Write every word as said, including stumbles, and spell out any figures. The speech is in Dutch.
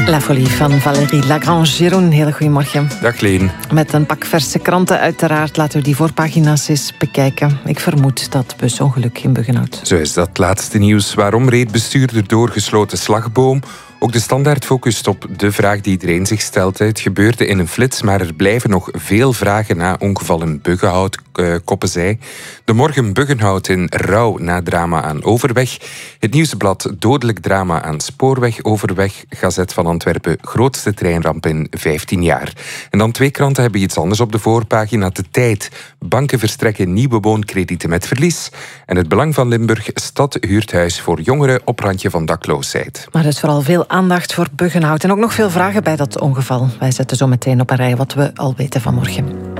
La Folie van Valérie Lagrange. Jeroen, hele goedemorgen. Dag Leen. Met een pak verse kranten uiteraard. Laten we die voorpagina's eens bekijken. Ik vermoed dat busongeluk in Buggenhout. Zo is dat laatste nieuws. Waarom reed bestuurder door gesloten slagboom? Ook de Standaard focust op de vraag die iedereen zich stelt. Het gebeurde in een flits, maar er blijven nog veel vragen na ongeval in Buggenhout, uh, koppen zij. De Morgen Buggenhout in rouw na drama aan Overweg. Het Nieuwsblad dodelijk drama aan Spoorweg Overweg. Gazet van Antwerpen, grootste treinramp in vijftien jaar. En dan twee kranten hebben iets anders op de voorpagina. De Tijd. Banken verstrekken nieuwe woonkredieten met verlies. En het Belang van Limburg. Stad huurt huis voor jongeren op randje van dakloosheid. Maar er is vooral veel aandacht voor Buggenhout. En ook nog veel vragen bij dat ongeval. Wij zetten zo meteen op een rij wat we al weten vanmorgen.